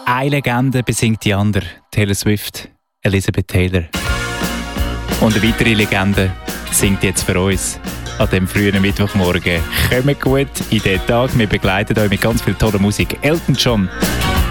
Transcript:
Eine Legende besingt die andere. Taylor Swift, Elizabeth Taylor. Und eine weitere Legende singt jetzt für uns an diesem frühen Mittwochmorgen. Kommt gut in den Tag, wir begleiten euch mit ganz viel toller Musik. Elton John.